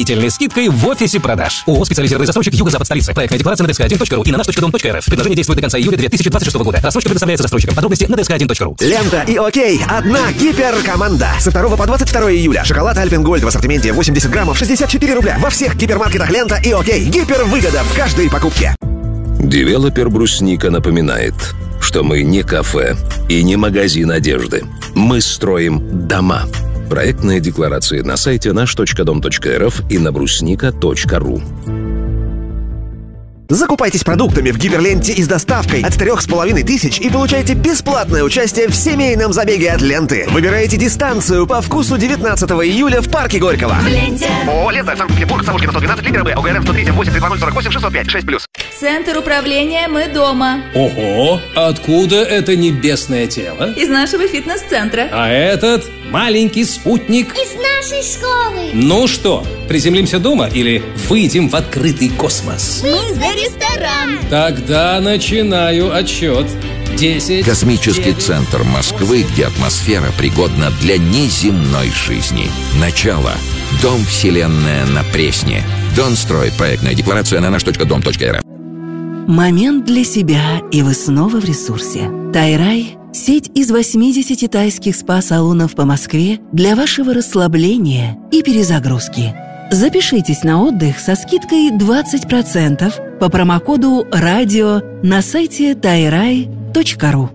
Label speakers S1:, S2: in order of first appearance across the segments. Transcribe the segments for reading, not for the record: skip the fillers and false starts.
S1: исключительной скидкой в офисе продаж. ООО «Специализированный застройщик Юго-Запад столицы». Проектная декларация на dsk1.ru и на nаш.dom.rf. Предложение действует до конца июля 2026 года. Рассрочка предоставляется застройщикам. Подробности на dsk1.ru.
S2: Лента и окей. Одна гиперкоманда. Со 2 по 22 июля. Шоколад Альпен Гольд в ассортименте 80 граммов 64 рубля. Во всех гипермаркетах Лента и окей. Гипервыгода в каждой покупке.
S3: Девелопер «Брусника» напоминает, что мы не кафе и не магазин одежды. Мы строим дома. Проектная декларация на сайте наш.дом.рф и на брусника.ру.
S2: Закупайтесь продуктами в Гиперленте и с доставкой от 3500 и получайте бесплатное участие в семейном забеге от Ленты. Выбирайте дистанцию по вкусу 19 июля в парке Горького.
S4: В Ленте.
S2: ООО «Лента», Санкт-Петербург, Савушкина, 112, литера Б, ОГРН 103, 8, 320, 48, 605, 6+.
S4: Центр управления «Мы дома».
S5: Ого! Откуда это небесное тело?
S4: Из нашего фитнес-центра.
S5: А этот маленький спутник?
S6: Из нашей школы.
S5: Ну что, приземлимся дома или выйдем в открытый космос?
S6: Мы за ресторан.
S5: Тогда начинаю отсчет. 10.
S7: Космический центр Москвы, где атмосфера пригодна для неземной жизни. Начало. Дом «Вселенная» на Пресне. Донстрой. Проектная декларация на наш.дом.рф.
S8: Момент для себя, и вы снова в ресурсе. Тайрай – сеть из 80 тайских спа-салонов по Москве для вашего расслабления и перезагрузки. Запишитесь на отдых со скидкой 20% по промокоду «Радио» на сайте tairai.ru.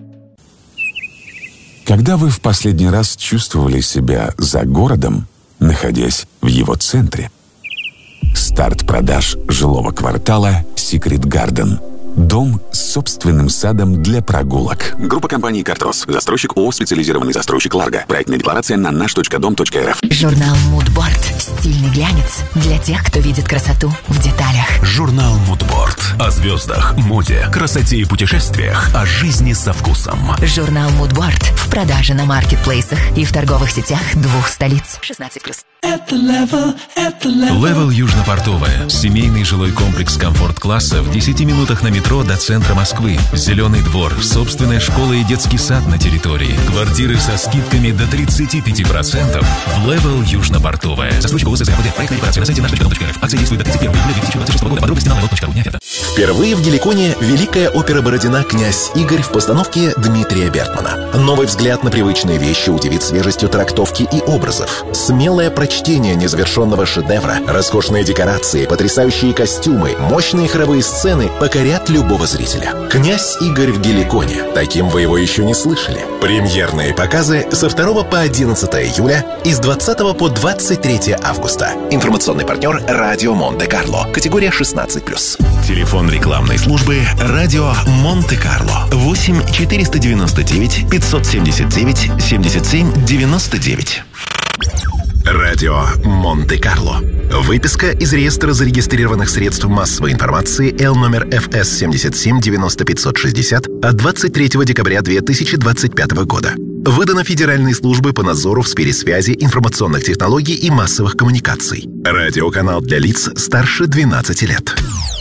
S9: Когда вы в последний раз чувствовали себя за городом, находясь в его центре? Старт продаж жилого квартала «Секрет Гарден». Дом с собственным садом для прогулок. Группа компаний «Картрос». Застройщик ООО «Специализированный застройщик Ларго». Проектная декларация на наш.дом.рф.
S10: Журнал Мудборд. Стильный глянец для тех, кто видит красоту в деталях.
S11: Журнал Мудборд. О звездах, моде, красоте и путешествиях, о жизни со вкусом.
S10: Журнал Мудборд в продаже на маркетплейсах и в торговых сетях 2 столиц. 16+.
S11: Это Level Южно-Портовая. Семейный жилой комплекс комфорт-класса в 10 минутах на метро до центра Москвы. Зеленый двор, собственная школа и детский сад на территории. Квартиры со скидками до 35% в Level Южно-Портовая. Застройщик ООО «ССР-ПД». Проектная декларация на сайте наш.дом.рф. Акция действует до 31 июля 2026 года. Подробности на level.ru. Не оферта.
S12: Впервые в Геликоне великая опера Бородина «Князь Игорь» в постановке Дмитрия Бертмана. Новый взгляд на привычные вещи удивит свежестью трактовки и образов. Смелое прочтение незавершенного шедевра, роскошные декорации, потрясающие костюмы, мощные хоровые сцены покорят любого зрителя. «Князь Игорь» в Геликоне. Таким вы его еще не слышали. Премьерные показы со 2 по 11 июля и с 20 по 23 августа. Информационный партнер «Радио Монте-Карло». Категория 16+.
S11: Телефон рекламной службы «Радио Монте-Карло». 8 499 579 77 99. Радио Монте-Карло. Выписка из реестра зарегистрированных средств массовой информации Л номер ФС 77 90 560 от 23 декабря 2025 года. Выдано Федеральной службой по надзору в сфере связи, информационных технологий и массовых коммуникаций. Радиоканал для лиц старше 12 лет.